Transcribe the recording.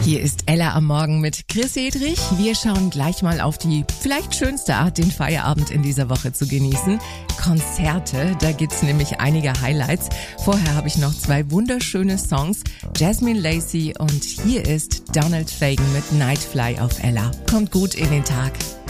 Hier ist Ella am Morgen mit Chris Hedrich. Wir schauen gleich mal auf die vielleicht schönste Art, den Feierabend in dieser Woche zu genießen. Konzerte, da gibt's nämlich einige Highlights. Vorher habe ich noch 2 wunderschöne Songs. Jasmine Lacey und hier ist Donald Fagen mit Nightfly auf Ella. Kommt gut in den Tag.